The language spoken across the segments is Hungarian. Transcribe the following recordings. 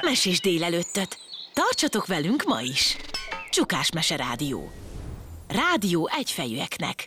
mesés délelőttöt. Tartsatok velünk ma is! Csukás Mese Rádió. Rádió egyfejűeknek.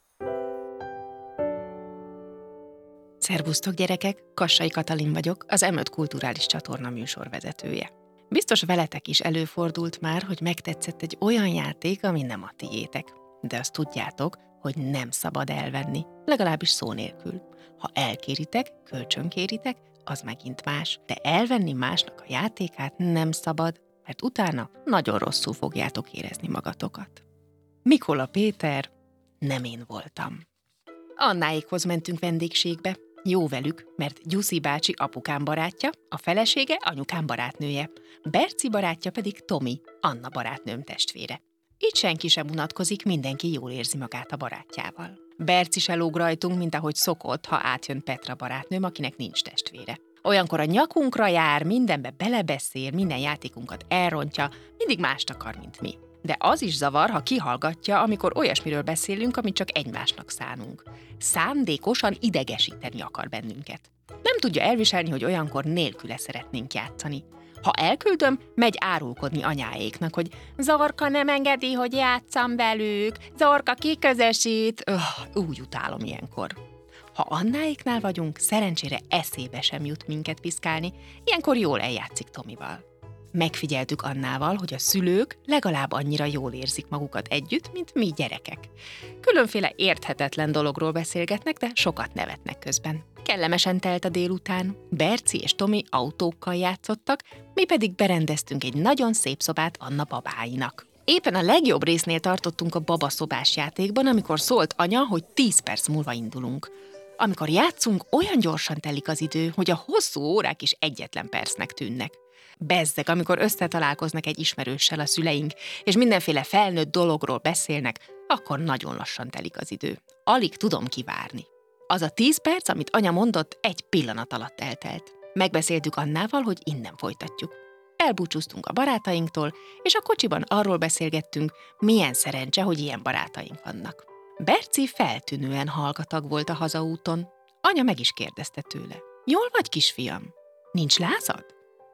Szervusztok gyerekek, Kassai Katalin vagyok, az M5 kulturális csatorna műsorvezetője. Biztos veletek is előfordult már, hogy megtetszett egy olyan játék, ami nem a tiétek. De azt tudjátok, hogy nem szabad elvenni, legalábbis szó nélkül. Ha elkéritek, kölcsönkéritek, az megint más, de elvenni másnak a játékát nem szabad, mert utána nagyon rosszul fogjátok érezni magatokat. Mikola Péter, nem én voltam. Annáékhoz mentünk vendégségbe. Jó velük, mert Gyuszi bácsi apukám barátja, a felesége anyukám barátnője, Berci barátja pedig Tomi, Anna barátnőm testvére. Itt senki sem unatkozik, mindenki jól érzi magát a barátjával. Berci se lóg rajtunk, mint ahogy szokott, ha átjön Petra barátnőm, akinek nincs testvére. Olyankor a nyakunkra jár, mindenbe belebeszél, minden játékunkat elrontja, mindig mást akar, mint mi. De az is zavar, ha kihallgatja, amikor olyasmiről beszélünk, amit csak egymásnak szánunk. Szándékosan idegesíteni akar bennünket. Nem tudja elviselni, hogy olyankor nélküle szeretnénk játszani. Ha elküldöm, megy árulkodni anyáéknak, hogy Zorka nem engedi, hogy játsszam velük, Zorka kiközösít. Úgy utálom ilyenkor. Ha Annáéknál vagyunk, szerencsére eszébe sem jut minket piszkálni, ilyenkor jól eljátszik Tomival. Megfigyeltük Annával, hogy a szülők legalább annyira jól érzik magukat együtt, mint mi gyerekek. Különféle érthetetlen dologról beszélgetnek, de sokat nevetnek közben. Kellemesen telt a délután, Berci és Tomi autókkal játszottak, mi pedig berendeztünk egy nagyon szép szobát Anna babáinak. Éppen a legjobb résznél tartottunk a babaszobás játékban, amikor szólt anya, hogy 10 perc múlva indulunk. Amikor játszunk, olyan gyorsan telik az idő, hogy a hosszú órák is egyetlen percnek tűnnek. Bezzeg, amikor összetalálkoznak egy ismerőssel a szüleink, és mindenféle felnőtt dologról beszélnek, akkor nagyon lassan telik az idő. Alig tudom kivárni. Az a 10 perc, amit anya mondott, egy pillanat alatt eltelt. Megbeszéltük Annával, hogy innen folytatjuk. Elbúcsúztunk a barátainktól, és a kocsiban arról beszélgettünk, milyen szerencse, hogy ilyen barátaink vannak. Berci feltűnően hallgatag volt a hazaúton. Anya meg is kérdezte tőle. Jól vagy, kisfiam? Nincs lázad?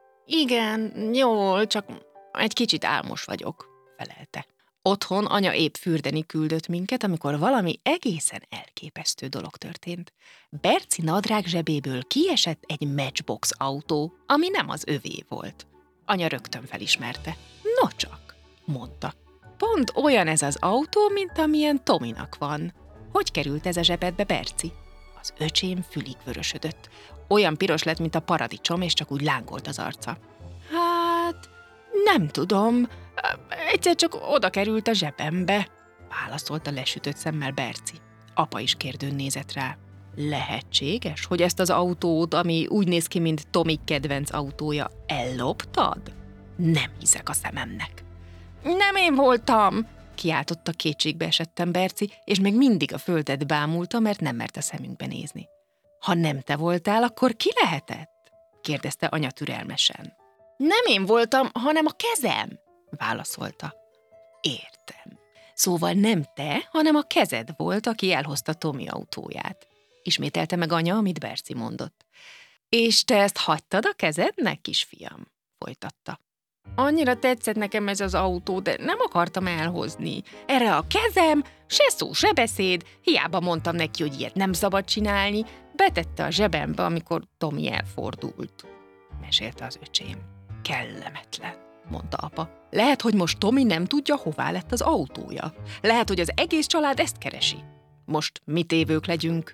Igen, jól, csak egy kicsit álmos vagyok, felelte. Otthon anya épp fürdeni küldött minket, amikor valami egészen elképesztő dolog történt. Berci nadrág zsebéből kiesett egy Matchbox autó, ami nem az övé volt. Anya rögtön felismerte. Nocsak, mondta. Pont olyan ez az autó, mint amilyen Tominak van. Hogy került ez a zsebedbe, Berci? Az öcsém fülig vörösödött. Olyan piros lett, mint a paradicsom, és csak úgy lángolt az arca. Hát, nem tudom. Egyszer csak oda került a zsebembe, válaszolta lesütött szemmel Berci. Apa is kérdőn nézett rá. Lehetséges, hogy ezt az autót, ami úgy néz ki, mint Tomi kedvenc autója, elloptad? Nem hiszek a szememnek. Nem én voltam, kiáltotta kétségbe esettem Berci, és még mindig a földet bámulta, mert nem mert a szemünkbe nézni. Ha nem te voltál, akkor ki lehetett? Kérdezte anya türelmesen. Nem én voltam, hanem a kezem, válaszolta. Értem. Szóval nem te, hanem a kezed volt, aki elhozta Tomi autóját. Ismételte meg anya, amit Berci mondott. És te ezt hagytad a kezednek, kisfiam? Folytatta. Annyira tetszett nekem ez az autó, de nem akartam elhozni. Erre a kezem, se szó, se beszéd, hiába mondtam neki, hogy ilyet nem szabad csinálni, betette a zsebembe, amikor Tomi elfordult. Mesélte az öcsém. Kellemetlen, mondta apa. Lehet, hogy most Tomi nem tudja, hová lett az autója. Lehet, hogy az egész család ezt keresi. Most mi tévők legyünk.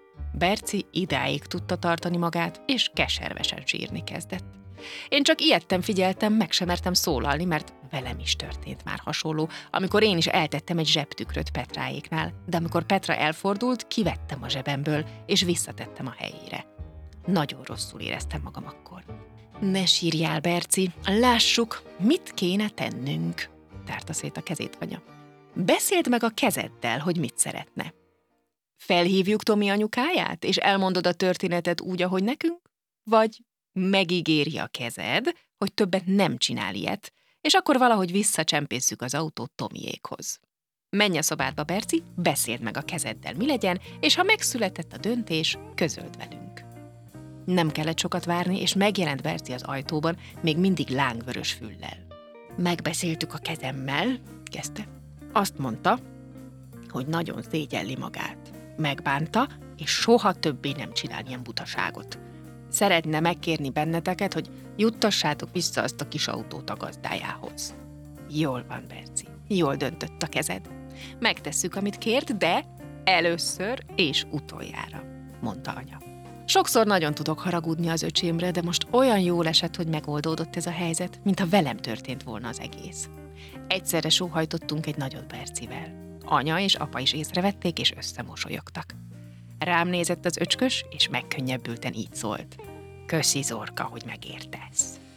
Berci idáig tudta tartani magát, és keservesen sírni kezdett. Én csak ijedten figyeltem, meg sem mertem szólalni, mert velem is történt már hasonló, amikor én is eltettem egy zsebtükröt Petráéknál, de amikor Petra elfordult, kivettem a zsebemből, és visszatettem a helyére. Nagyon rosszul éreztem magam akkor. Ne sírjál, Berci, lássuk, mit kéne tennünk, tárta szét a kezét anya. Beszéld meg a kezeddel, hogy mit szeretne. Felhívjuk Tomi anyukáját, és elmondod a történetet úgy, ahogy nekünk? Vagy megígéri a kezed, hogy többet nem csinál ilyet, és akkor valahogy visszacsempészük az autót Tomiékhoz. Menj a szobádba, Berci, beszéld meg a kezeddel, mi legyen, és ha megszületett a döntés, közöld velünk. Nem kellett sokat várni, és megjelent Berci az ajtóban, még mindig lángvörös füllel. Megbeszéltük a kezemmel, kezdte. Azt mondta, hogy nagyon szégyelli magát. Megbánta, és soha többé nem csinál ilyen butaságot. Szeretne megkérni benneteket, hogy juttassátok vissza azt a kis autót a gazdájához. Jól van, Berci, jól döntött a kezed. Megtesszük, amit kért, de először és utoljára, mondta anya. Sokszor nagyon tudok haragudni az öcsémre, de most olyan jól esett, hogy megoldódott ez a helyzet, mintha velem történt volna az egész. Egyszerre sóhajtottunk egy nagyot Bercivel. Anya és apa is észrevették, és összemosolyogtak. Rám nézett az öcskös, és megkönnyebbülten így szólt. Köszi, Zorka, hogy megértesz.